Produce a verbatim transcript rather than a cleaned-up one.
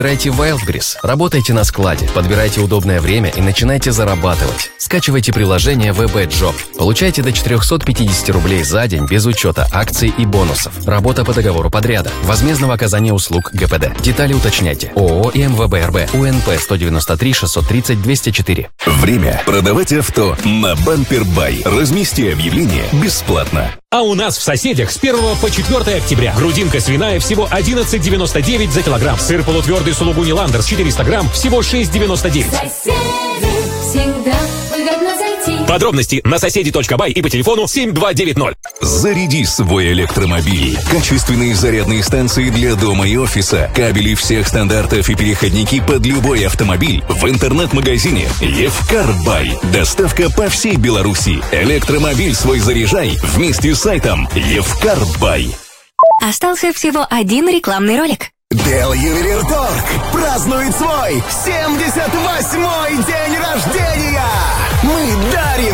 Играйте в Wildberries, работайте на складе, подбирайте удобное время и начинайте зарабатывать. Скачивайте приложение ви би Job. Получайте до четырехсот пятидесяти рублей за день без учета акций и бонусов. Работа по договору подряда. Возмездного оказания услуг гэ пэ дэ. Детали уточняйте. ООО и эм вэ бэ эр бэ. у эн пэ сто девяносто три шестьсот тридцать двести четыре. Время продавать авто на Бампер Бай. Размести объявление бесплатно. А у нас в соседях с первого по четвёртое октября. Грудинка свиная всего одиннадцать девяносто девять за килограмм. Сыр полутвердый сулугуни Ландерс четыреста грамм всего шесть девяносто девять. Соседи, всегда выгодно зайти. Подробности на соседи точка бай и по телефону семь два девять ноль. Заряди свой электромобиль. Качественные зарядные станции для дома и офиса, кабели всех стандартов и переходники под любой автомобиль в интернет-магазине Евкар Бай. Доставка по всей Беларуси. Электромобиль свой заряжай вместе с сайтом Евкар Бай. Остался всего один рекламный ролик. Дел Ювелирторг празднует свой семьдесят восьмой день рождения! Мы